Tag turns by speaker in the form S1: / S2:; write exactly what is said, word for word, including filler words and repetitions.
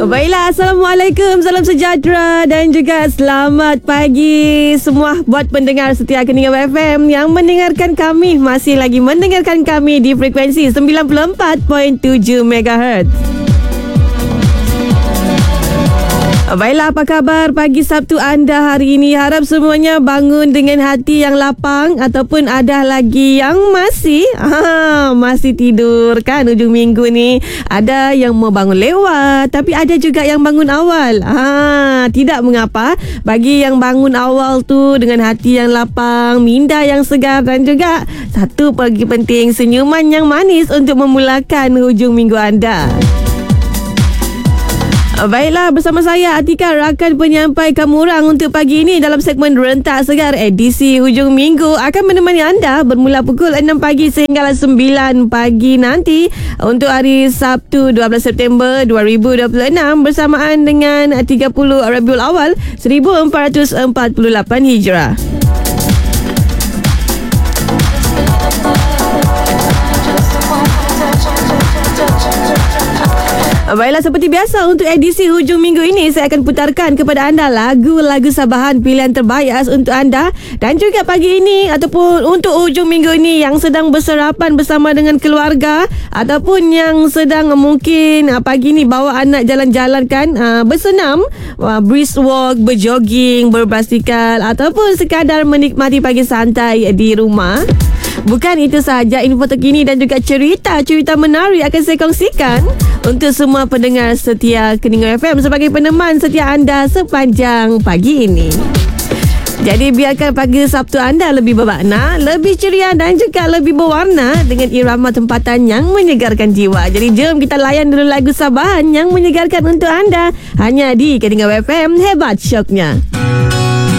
S1: Baiklah, Assalamualaikum, salam sejahtera dan juga selamat pagi semua buat pendengar setia Keningan F M yang mendengarkan kami, masih lagi mendengarkan kami di frekuensi sembilan puluh empat perpuluhan tujuh megahertz. Baiklah, apa khabar pagi Sabtu anda hari ini? Harap semuanya bangun dengan hati yang lapang ataupun ada lagi yang masih ah, masih tidur kan hujung minggu ni. Ada yang mau bangun lewat tapi ada juga yang bangun awal. Ah, tidak mengapa, bagi yang bangun awal tu dengan hati yang lapang, minda yang segar dan juga satu lagi penting, senyuman yang manis untuk memulakan hujung minggu anda. Baiklah, bersama saya Atika, rakan penyampai kamu orang untuk pagi ini dalam segmen Rentak Segar edisi hujung minggu, akan menemani anda bermula pukul enam pagi sehingga sembilan pagi nanti untuk hari Sabtu dua belas September dua ribu dua puluh enam bersamaan dengan tiga puluh Rabiul Awal seribu empat ratus empat puluh lapan Hijrah. Baiklah, seperti biasa untuk edisi hujung minggu ini saya akan putarkan kepada anda lagu-lagu Sabahan pilihan terbaik untuk anda, dan juga pagi ini ataupun untuk hujung minggu ini yang sedang bersarapan bersama dengan keluarga ataupun yang sedang mungkin pagi ni bawa anak jalan-jalan kan, bersenam, brisk walk, berjogging, berbasikal ataupun sekadar menikmati pagi santai di rumah. Bukan itu sahaja, info terkini dan juga cerita-cerita menarik akan saya kongsikan untuk semua pendengar setia Keningan F M sebagai peneman setia anda sepanjang pagi ini. Jadi biarkan pagi Sabtu anda lebih bermakna, lebih ceria dan juga lebih berwarna dengan irama tempatan yang menyegarkan jiwa. Jadi jom kita layan dulu lagu Sabahan yang menyegarkan untuk anda hanya di Keningan F M, hebat syoknya.